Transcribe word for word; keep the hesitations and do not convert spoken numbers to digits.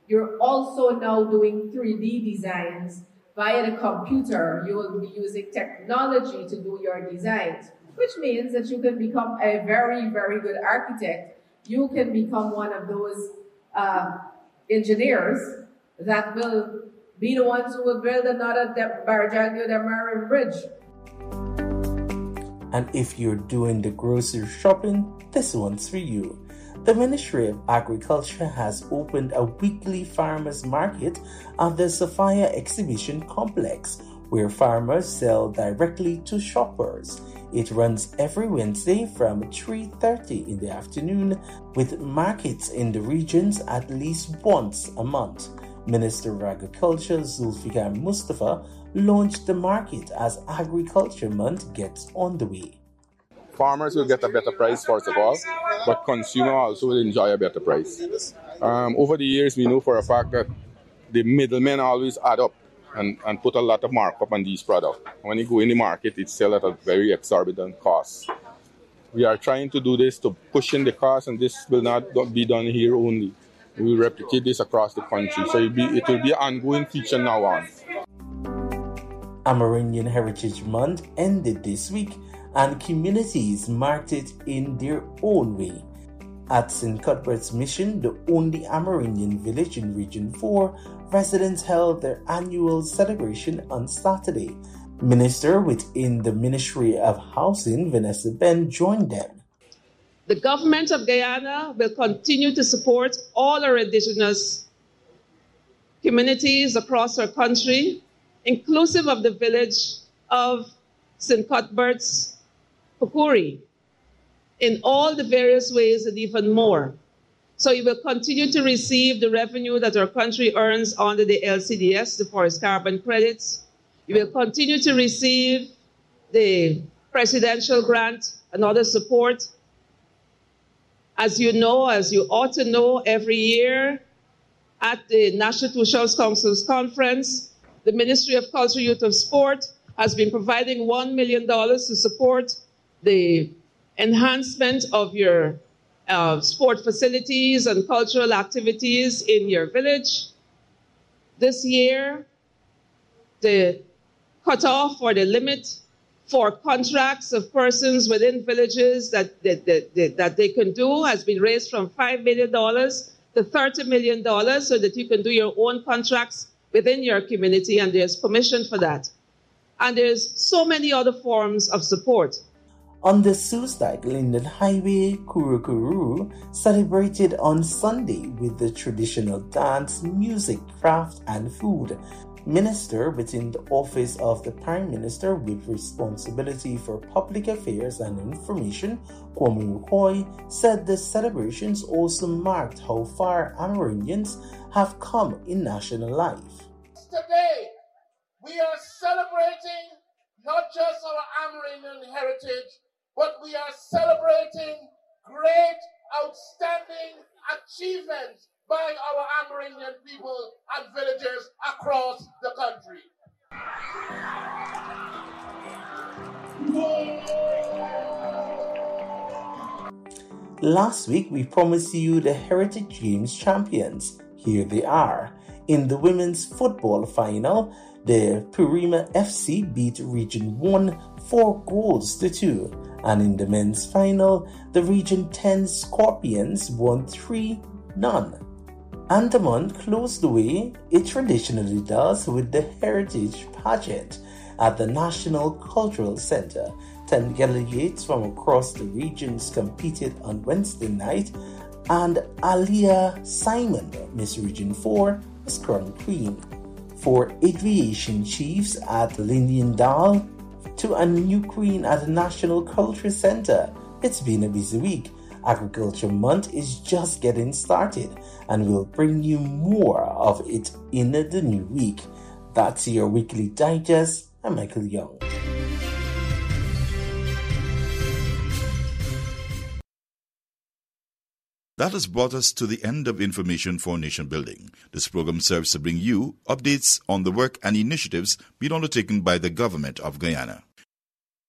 You're also now doing three D designs via the computer. You will be using technology to do your designs, which means that you can become a very, very good architect. You can become one of those uh, engineers that will be the ones who will build another Barajangio de Marin Bridge. And if you're doing the grocery shopping, this one's for you. The Ministry of Agriculture has opened a weekly farmers market at the Sophia Exhibition Complex, where farmers sell directly to shoppers. It runs every Wednesday from three thirty in the afternoon, with markets in the regions at least once a month. Minister of Agriculture Zulfikar Mustafa launched the market as Agriculture Month gets on the way. Farmers will get a better price, first of all, but consumers also will enjoy a better price. Um, over the years, we know for a fact that the middlemen always add up and, and put a lot of markup on these products. When you go in the market, it's still at a very exorbitant cost. We are trying to do this to push in the cost, and this will not be done here only. We will replicate this across the country, so it'll be, it will be an ongoing feature now on. Amerindian Heritage Month ended this week, and communities marked it in their own way. At Saint Cuthbert's Mission, the only Amerindian village in Region four, residents held their annual celebration on Saturday. Minister within the Ministry of Housing, Vanessa Ben, joined them. The government of Guyana will continue to support all our indigenous communities across our country, inclusive of the village of Saint Cuthbert's Pukuri, in all the various ways and even more. So you will continue to receive the revenue that our country earns under the L C D S, the Forest Carbon Credits. You will continue to receive the presidential grant and other support. As you know, as you ought to know, every year at the National Social Council's conference, the Ministry of Culture, Youth and Sport has been providing one million dollars to support the enhancement of your uh, sport facilities and cultural activities in your village. This year, the cutoff or the limit for contracts of persons within villages that, that, that, that they can do has been raised from five million dollars to thirty million dollars so that you can do your own contracts within your community, and there's permission for that. And there's so many other forms of support. On the Soos-Dyke-Linden Highway, Kurukuru celebrated on Sunday with the traditional dance, music, craft, and food. Minister within the Office of the Prime Minister with responsibility for public affairs and information, Kwame Mukoy, said the celebrations also marked how far Amerindians have come in national life. Today, we are celebrating not just our Amerindian heritage, but we are celebrating great, outstanding achievements by our Amerindian people and villagers across the country. Last week, we promised you the Heritage Games champions. Here they are. In the women's football final, the Purima F C beat Region one four goals to two. And in the men's final, the Region ten Scorpions won three none. Andaman closed the way it traditionally does with the Heritage Pageant at the National Cultural Center. Ten delegates from across the regions competed on Wednesday night, and Alia Simon, Miss Region four, was crowned queen. For aviation chiefs at Lindendal to a new queen at the National Cultural Center. It's been a busy week. Agriculture Month is just getting started, and we'll bring you more of it in the new week. That's your weekly digest. I'm Michael Young. That has brought us to the end of Information for Nation Building. This program serves to bring you updates on the work and initiatives being undertaken by the government of Guyana.